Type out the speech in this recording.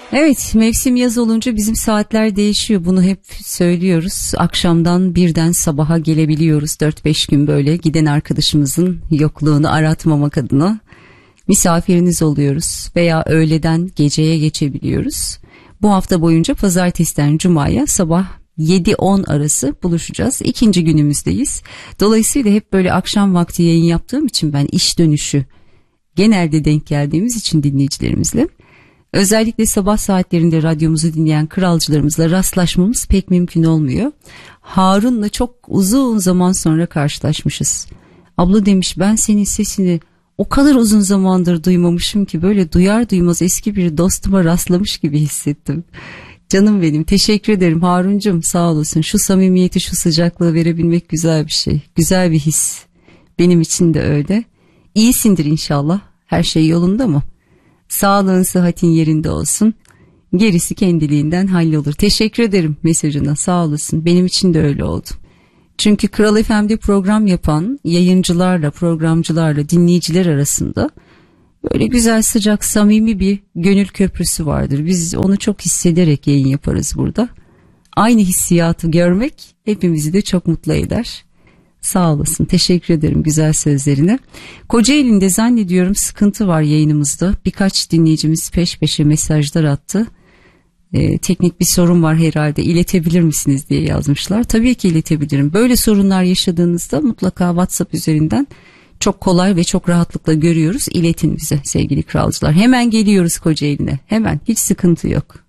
Evet, mevsim yaz olunca bizim saatler değişiyor. Bunu hep söylüyoruz. Akşamdan birden sabaha gelebiliyoruz. 4-5 gün böyle giden arkadaşımızın yokluğunu aratmamak adına misafiriniz oluyoruz. Veya öğleden geceye geçebiliyoruz. Bu hafta boyunca pazartesiden cumaya sabah 7-10 arası buluşacağız. İkinci günümüzdeyiz. Dolayısıyla hep böyle akşam vakti yayın yaptığım için ben iş dönüşü genelde denk geldiğimiz için dinleyicilerimizle, özellikle sabah saatlerinde radyomuzu dinleyen kralcılarımızla rastlaşmamız pek mümkün olmuyor. Harun'la çok uzun zaman sonra karşılaşmışız. Abla demiş, ben senin sesini o kadar uzun zamandır duymamışım ki böyle duyar duymaz eski bir dostuma rastlamış gibi hissettim. Canım benim, teşekkür ederim Haruncum, sağ olasın. Şu samimiyeti, şu sıcaklığı verebilmek güzel bir şey. Güzel bir his. Benim için de öyle. İyisindir inşallah. Her şey yolunda mı? Sağlığın, sıhhatin yerinde olsun. Gerisi kendiliğinden hallolur. Teşekkür ederim mesajına, sağ olasın. Benim için de öyle oldu. Çünkü Kral FM'de program yapan yayıncılarla, programcılarla, dinleyiciler arasında böyle güzel, sıcak, samimi bir gönül köprüsü vardır. Biz onu çok hissederek yayın yaparız burada. Aynı hissiyatı görmek hepimizi de çok mutlu eder. Sağ olasın, teşekkür ederim güzel sözlerine. Kocaeli'nde zannediyorum sıkıntı var yayınımızda. Birkaç dinleyicimiz peş peşe mesajlar attı. Teknik bir sorun var herhalde, iletebilir misiniz diye yazmışlar. Tabii ki iletebilirim. Böyle sorunlar yaşadığınızda mutlaka WhatsApp üzerinden çok kolay ve çok rahatlıkla görüyoruz. İletin bize sevgili kralcılar. Hemen geliyoruz Kocaeli'ne. Hemen, hiç sıkıntı yok.